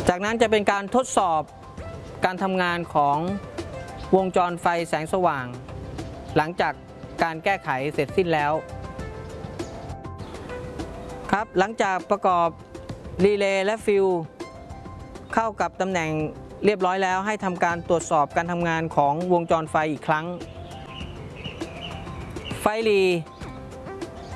จากนั้นจะเป็นการทดสอบการทำงานของวงจรไฟแสงสว่างหลังจากการแก้ไขเสร็จสิ้นแล้วครับหลังจากประกอบรีเลย์และฟิวเข้ากับตำแหน่งเรียบร้อยแล้วให้ทำการตรวจสอบการทำงานของวงจรไฟอีกครั้งไฟรี